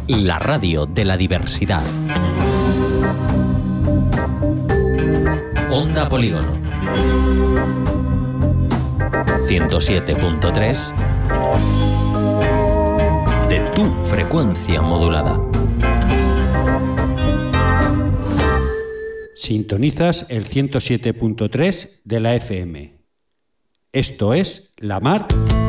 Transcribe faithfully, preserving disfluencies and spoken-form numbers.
La radio de la diversidad. Onda Polígono. ciento siete punto tres de tu frecuencia modulada. Sintonizas el ciento siete punto tres de la F M. Esto es La Mar